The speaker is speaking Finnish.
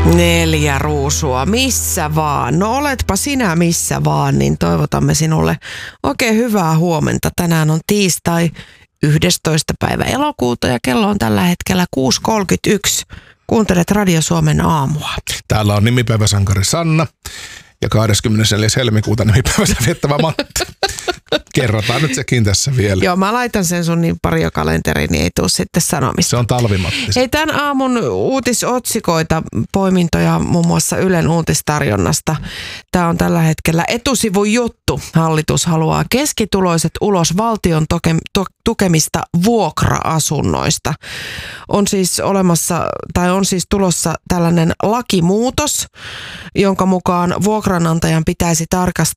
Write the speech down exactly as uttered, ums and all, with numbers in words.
Neljä ruusua, missä vaan. No oletpa sinä missä vaan, niin toivotamme sinulle oikein hyvää huomenta. Tänään on tiistai yhdestoista päivä elokuuta ja kello on tällä hetkellä kuusi kolmekymmentäyksi. Kuuntelet Radio Suomen aamua. Täällä on nimipäiväsankari Sanna ja kahdeskymmenesneljäs helmikuuta nimipäivänsä viettävä Matti. Kerrotaan nyt sekin tässä vielä. Joo, mä laitan sen sun niin pari jo kalenteriin, niin ei tule sitten sanomista. Se on talvimatti. Hei, tämän aamun uutisotsikoita, poimintoja muun muassa Ylen uutistarjonnasta. Tämä on tällä hetkellä etusivun juttu. Hallitus haluaa keskituloiset ulos valtion toke- to- tukemista vuokra-asunnoista. On siis olemassa, tai on siis tulossa tällainen lakimuutos, jonka mukaan vuokranantajan pitäisi tarkast-